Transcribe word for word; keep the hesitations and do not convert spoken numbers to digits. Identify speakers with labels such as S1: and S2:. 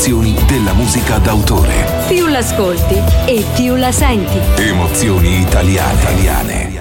S1: emozioni della musica d'autore.
S2: Più l'ascolti e più la senti.
S1: Emozioni italiane. italiane.